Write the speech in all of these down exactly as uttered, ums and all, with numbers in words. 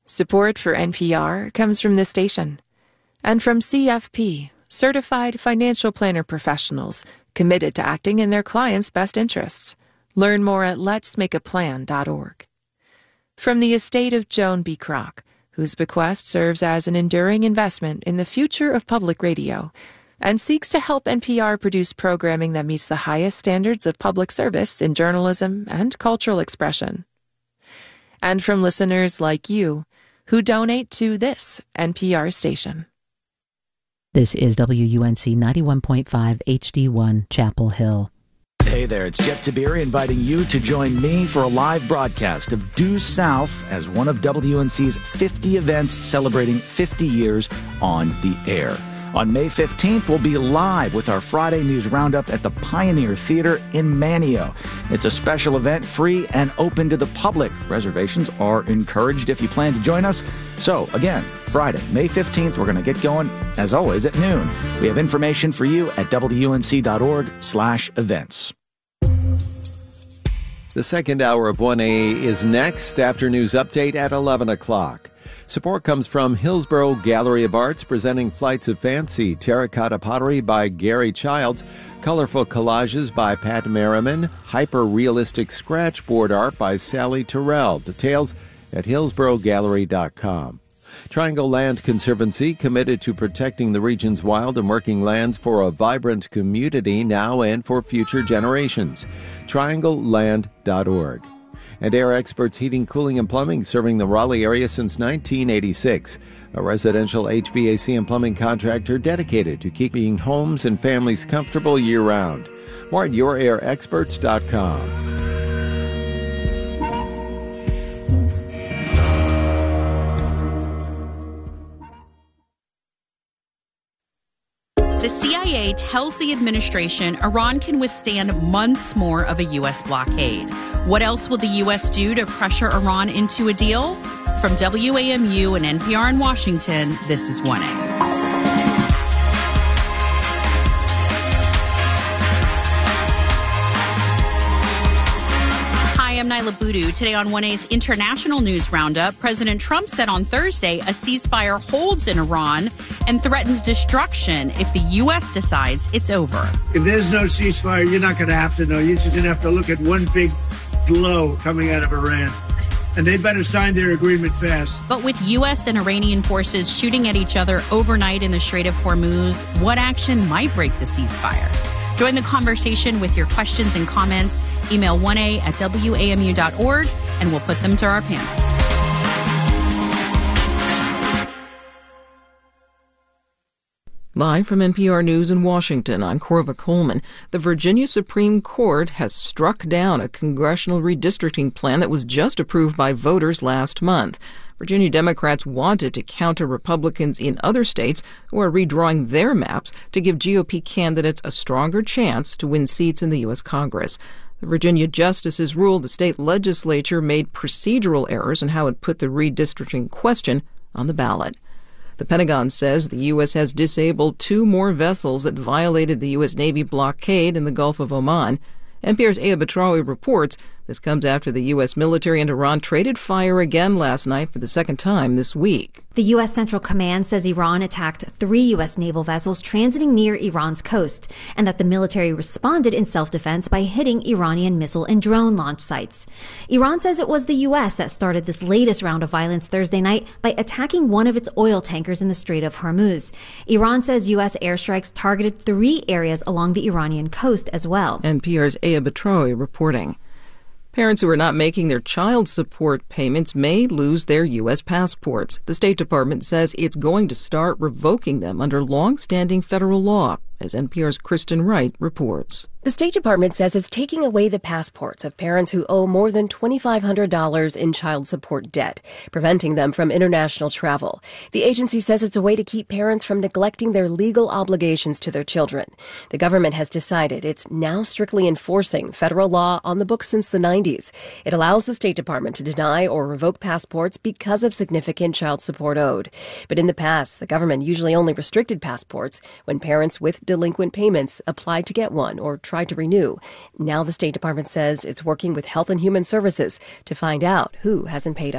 Support for N P R comes from this station and from C F P, Certified Financial Planner Professionals, committed to acting in their clients' best interests. Learn more at lets make a plan dot org. From the estate of Joan B. Kroc, whose bequest serves as an enduring investment in the future of public radio and seeks to help N P R produce programming that meets the highest standards of public service in journalism and cultural expression. And from listeners like you, who donate to this N P R station. This is W U N C ninety-one point five H D one, Chapel Hill. Hey there, it's Jeff Tiberi inviting you to join me for a live broadcast of Due South as one of W U N C's fifty events celebrating fifty years on the air. On May fifteenth, we'll be live with our Friday News Roundup at the Pioneer Theater in Manteo. It's a special event, free and open to the public. Reservations are encouraged if you plan to join us. So, again, Friday, May fifteenth, we're going to get going, as always, at noon. We have information for you at W U N C dot org slash events. The second hour of one A is next, after news update at eleven o'clock. Support comes from Hillsborough Gallery of Arts, presenting Flights of Fancy, terracotta pottery by Gary Childs, colorful collages by Pat Merriman, hyper-realistic scratchboard art by Sally Terrell. Details at hillsborough gallery dot com. Triangle Land Conservancy, committed to protecting the region's wild and working lands for a vibrant community now and for future generations. triangle land dot org. And Air Experts Heating, Cooling, and Plumbing, serving the Raleigh area since nineteen eighty-six. A residential H V A C and plumbing contractor dedicated to keeping homes and families comfortable year-round. More at your air experts dot com. The C I A tells the administration Iran can withstand months more of a U S blockade. What else will the U S do to pressure Iran into a deal? From W A M U and N P R in Washington, this is one A. I'm Nyla Boodoo. Today on one A's International News Roundup, President Trump said on Thursday a ceasefire holds in Iran and threatens destruction if the U S decides it's over. If there's no ceasefire, you're not going to have to know. You're just going to have to look at one big glow coming out of Iran. And they better sign their agreement fast. But with U S and Iranian forces shooting at each other overnight in the Strait of Hormuz, what action might break the ceasefire? Join the conversation with your questions and comments. Email one A at W A M U dot org, and we'll put them to our panel. Live from N P R News in Washington, I'm Corva Coleman. The Virginia Supreme Court has struck down a congressional redistricting plan that was just approved by voters last month. Virginia Democrats wanted to counter Republicans in other states who are redrawing their maps to give G O P candidates a stronger chance to win seats in the U S Congress. The Virginia justices ruled the state legislature made procedural errors in how it put the redistricting question on the ballot. The Pentagon says the U S has disabled two more vessels that violated the U S Navy blockade in the Gulf of Oman. N P R's Aya Batrawi reports this comes after the U S military and Iran traded fire again last night for the second time this week. The U S Central Command says Iran attacked three U S naval vessels transiting near Iran's coast, and that the military responded in self-defense by hitting Iranian missile and drone launch sites. Iran says it was the U S that started this latest round of violence Thursday night by attacking one of its oil tankers in the Strait of Hormuz. Iran says U S airstrikes targeted three areas along the Iranian coast as well. N P R's Aya Batrawi reporting. Parents who are not making their child support payments may lose their U S passports. The State Department says it's going to start revoking them under long-standing federal law, as N P R's Kristen Wright reports. The State Department says it's taking away the passports of parents who owe more than two thousand five hundred dollars in child support debt, preventing them from international travel. The agency says it's a way to keep parents from neglecting their legal obligations to their children. The government has decided it's now strictly enforcing federal law on the books since the nineties. It allows the State Department to deny or revoke passports because of significant child support owed. But in the past, the government usually only restricted passports when parents with delinquent payments applied to get one or tried to renew. Now the State Department says it's working with Health and Human Services to find out who hasn't paid up.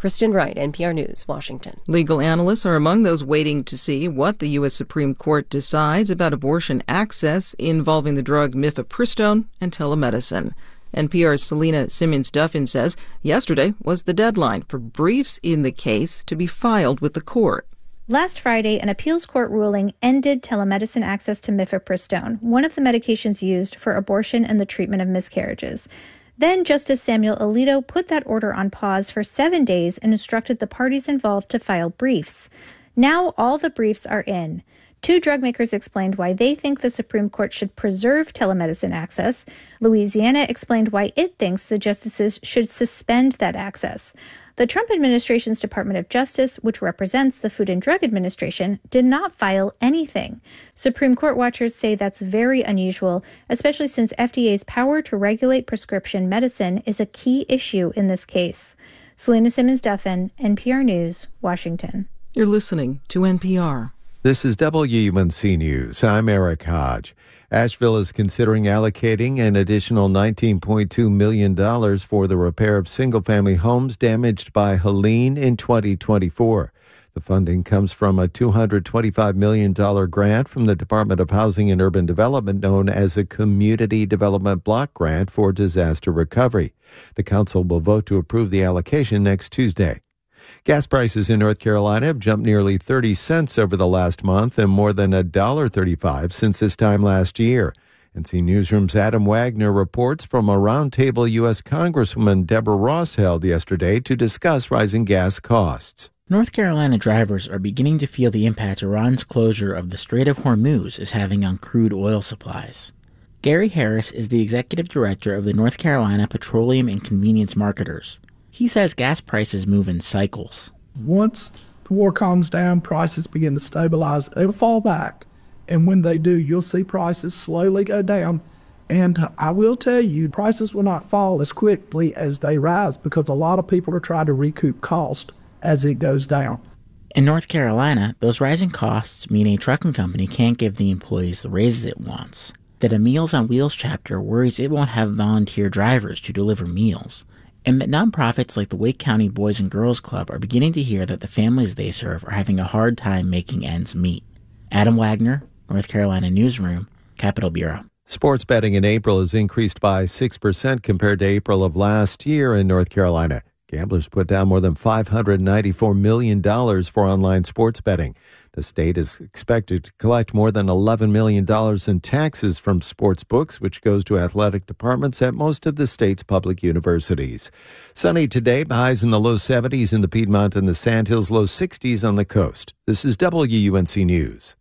Kristen Wright, N P R News, Washington. Legal analysts are among those waiting to see what the U S Supreme Court decides about abortion access involving the drug mifepristone and telemedicine. N P R's Selena Simmons-Duffin says yesterday was the deadline for briefs in the case to be filed with the court. Last Friday, an appeals court ruling ended telemedicine access to mifepristone, one of the medications used for abortion and the treatment of miscarriages. Then Justice Samuel Alito put that order on pause for seven days and instructed the parties involved to file briefs. Now all the briefs are in. Two drug makers explained why they think the Supreme Court should preserve telemedicine access. Louisiana explained why it thinks the justices should suspend that access. The Trump administration's Department of Justice, which represents the Food and Drug Administration, did not file anything. Supreme Court watchers say that's very unusual, especially since F D A's power to regulate prescription medicine is a key issue in this case. Selena Simmons-Duffin, N P R News, Washington. You're listening to N P R. This is W U N C News. I'm Eric Hodge. Asheville is considering allocating an additional nineteen point two million dollars for the repair of single-family homes damaged by Helene in twenty twenty-four. The funding comes from a two hundred twenty-five million dollars grant from the Department of Housing and Urban Development known as a Community Development Block Grant for Disaster Recovery. The council will vote to approve the allocation next Tuesday. Gas prices in North Carolina have jumped nearly thirty cents over the last month and more than one dollar thirty-five since this time last year. N C Newsroom's Adam Wagner reports from a roundtable U S Congresswoman Deborah Ross held yesterday to discuss rising gas costs. North Carolina drivers are beginning to feel the impact Iran's closure of the Strait of Hormuz is having on crude oil supplies. Gary Harris is the executive director of the North Carolina Petroleum and Convenience Marketers. He says gas prices move in cycles. Once the war calms down, prices begin to stabilize. They'll fall back. And when they do, you'll see prices slowly go down. And I will tell you, prices will not fall as quickly as they rise because a lot of people are trying to recoup cost as it goes down. In North Carolina, those rising costs mean a trucking company can't give the employees the raises it wants. That a Meals on Wheels chapter worries it won't have volunteer drivers to deliver meals. And that nonprofits like the Wake County Boys and Girls Club are beginning to hear that the families they serve are having a hard time making ends meet. Adam Wagner, North Carolina Newsroom, Capitol Bureau. Sports betting in April has increased by six percent compared to April of last year in North Carolina. Gamblers put down more than five hundred ninety-four million dollars for online sports betting. The state is expected to collect more than eleven million dollars in taxes from sports books, which goes to athletic departments at most of the state's public universities. Sunny today, highs in the low seventies in the Piedmont and the Sandhills, low sixties on the coast. This is W U N C News.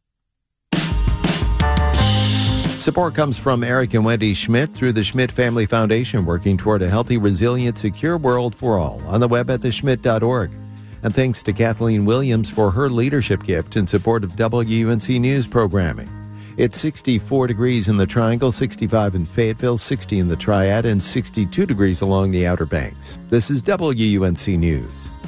Support comes from Eric and Wendy Schmidt through the Schmidt Family Foundation, working toward a healthy, resilient, secure world for all. On the web at the schmidt dot org. And thanks to Kathleen Williams for her leadership gift in support of W U N C News programming. It's sixty-four degrees in the Triangle, sixty-five in Fayetteville, sixty in the Triad, and sixty-two degrees along the Outer Banks. This is W U N C News.